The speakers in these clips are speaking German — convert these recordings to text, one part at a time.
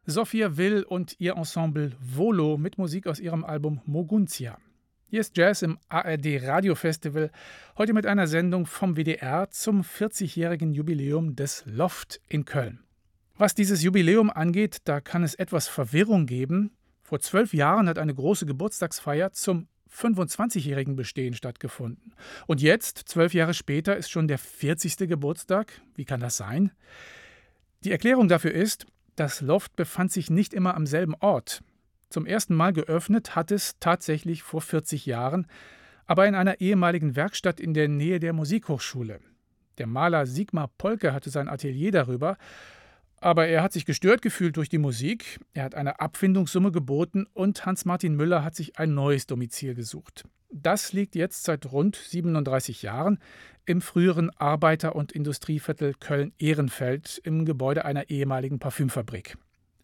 Sophia Will und ihr Ensemble Volo mit Musik aus ihrem Album Moguntia. Hier ist Jazz im ARD Radiofestival, heute mit einer Sendung vom WDR zum 40-jährigen Jubiläum des Loft in Köln. Was dieses Jubiläum angeht, da kann es etwas Verwirrung geben. Vor 12 Jahren hat eine große Geburtstagsfeier zum 25-jährigen Bestehen stattgefunden. Und jetzt, 12 Jahre später, ist schon der 40. Geburtstag. Wie kann das sein? Die Erklärung dafür ist, das Loft befand sich nicht immer am selben Ort. Zum ersten Mal geöffnet hat es tatsächlich vor 40 Jahren, aber in einer ehemaligen Werkstatt in der Nähe der Musikhochschule. Der Maler Sigmar Polke hatte sein Atelier darüber, aber er hat sich gestört gefühlt durch die Musik, er hat eine Abfindungssumme geboten und Hans-Martin Müller hat sich ein neues Domizil gesucht. Das liegt jetzt seit rund 37 Jahren im früheren Arbeiter- und Industrieviertel Köln-Ehrenfeld im Gebäude einer ehemaligen Parfümfabrik.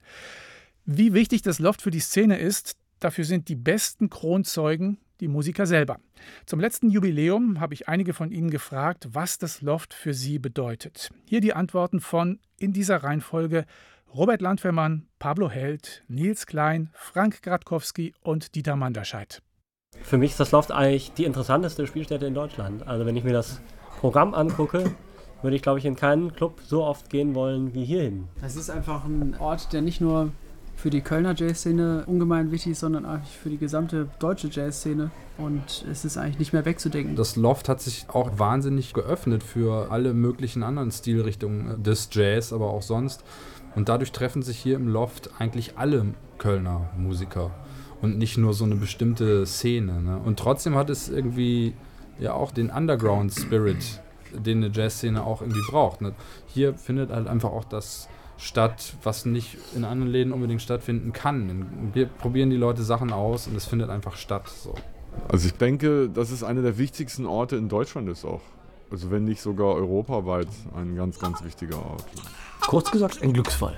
Wie wichtig das Loft für die Szene ist, dafür sind die besten Kronzeugen die Musiker selber. Zum letzten Jubiläum habe ich einige von ihnen gefragt, was das Loft für sie bedeutet. Hier die Antworten von, in dieser Reihenfolge, Robert Landwehrmann, Pablo Held, Nils Klein, Frank Gradkowski und Dieter Manderscheid. Für mich ist das Loft eigentlich die interessanteste Spielstätte in Deutschland. Also wenn ich mir das Programm angucke, würde ich, glaube ich, in keinen Club so oft gehen wollen wie hierhin. Es ist einfach ein Ort, der nicht nur für die Kölner Jazzszene ungemein wichtig ist, sondern eigentlich für die gesamte deutsche Jazzszene. Und es ist eigentlich nicht mehr wegzudenken. Das Loft hat sich auch wahnsinnig geöffnet für alle möglichen anderen Stilrichtungen des Jazz, aber auch sonst. Und dadurch treffen sich hier im Loft eigentlich alle Kölner Musiker. Und nicht nur so eine bestimmte Szene. Ne? Und trotzdem hat es irgendwie ja auch den Underground-Spirit, den eine Jazzszene auch irgendwie braucht. Ne? Hier findet halt einfach auch das statt, was nicht in anderen Läden unbedingt stattfinden kann. Wir probieren die Leute Sachen aus und es findet einfach statt. So. Also ich denke, das ist einer der wichtigsten Orte in Deutschland ist auch. Also wenn nicht sogar europaweit ein ganz, ganz wichtiger Ort. Kurz gesagt, ein Glücksfall.